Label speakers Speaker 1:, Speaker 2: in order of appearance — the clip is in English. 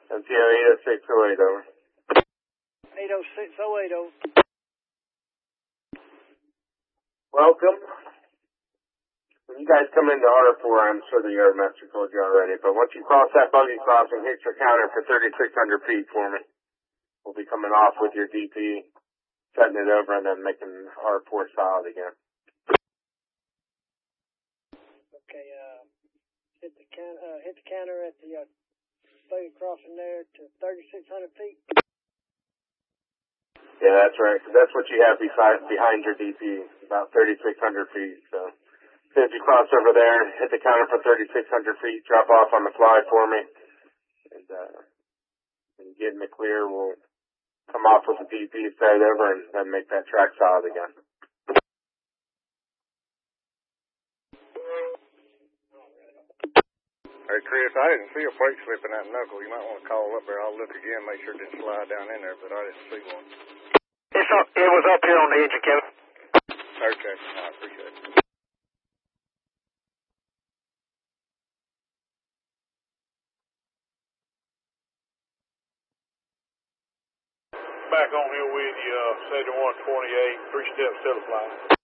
Speaker 1: MTO 80608 over.
Speaker 2: 80608 over.
Speaker 1: Welcome. When you guys come into R4, I'm sure the Yardmaster told you already, but once you cross that buggy crossing, hit your counter for 3,600 feet for me. We'll be coming off with your DP, setting it over, and then making R4 solid again.
Speaker 2: Okay, hit the counter at the buggy crossing there to 3,600 feet.
Speaker 1: Yeah, that's right. That's what you have behind your DP, about 3,600 feet. So as soon as you cross over there, hit the counter for 3,600 feet, drop off on the fly for me, and when you get in the clear, we'll come off with the DP, set it over, and then make that track solid again.
Speaker 3: Hey, Chris, I didn't see a brake slip in that knuckle. You might want to call up there. I'll look again, make sure it didn't slide down in there, but I didn't see one.
Speaker 4: It was up here on the engine, Kevin.
Speaker 3: Okay, I appreciate it.
Speaker 5: Back on here with you, 7128, 3 steps to the fly.